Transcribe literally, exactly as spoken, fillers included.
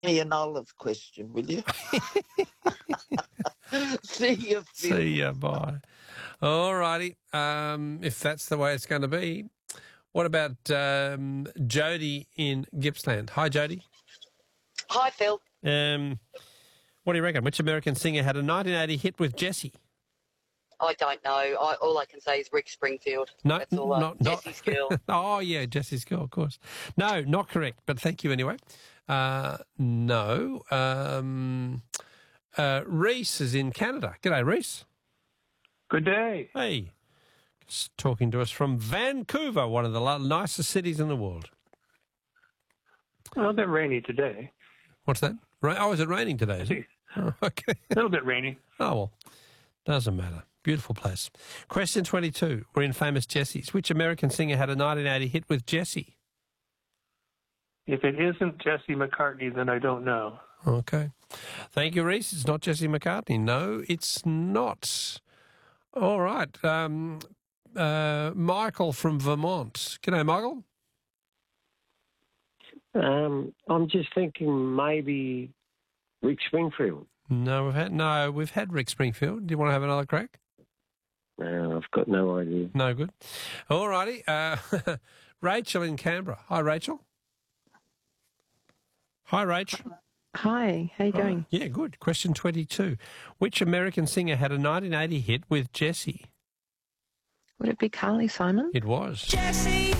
me an olive question, will you? See you, Phil. See ya, bye. All righty. Um, if that's the way it's going to be, what about um, Jody in Gippsland? Hi, Jody. Hi, Phil. Um, what do you reckon? Which American singer had a nineteen eighty hit with Jessie? I don't know. I, all I can say is Rick Springfield. No, That's all. I, not, not Jessie's Girl. Oh, yeah, Jessie's Girl, of course. No, not correct, but thank you anyway. Uh, no. Um, uh, Reese is in Canada. G'day, Reese. Good day. Hey. Just talking to us from Vancouver, one of the lo- nicest cities in the world. A little bit rainy today. What's that? Ra- Oh, is it raining today? Is it? Oh, okay. A little bit rainy. Oh, well, doesn't matter. Beautiful place. Question twenty-two. We're in Famous Jessies. Which American singer had a nineteen eighty hit with Jessie? If it isn't Jesse McCartney, then I don't know. Okay. Thank you, Reese. It's not Jesse McCartney. No, it's not. All right. Um, uh, Michael from Vermont. G'day, Michael. Um, I'm just thinking maybe Rick Springfield. No, we've had no, we've had Rick Springfield. Do you want to have another crack? No, I've got no idea. No good. All righty. Uh, Rachel in Canberra. Hi, Rachel. Hi, Rachel. Hi, how you going? Yeah, good. Question twenty-two. Which American singer had a nineteen eighty hit with Jessie? Would it be Carly Simon? It was. Jessie,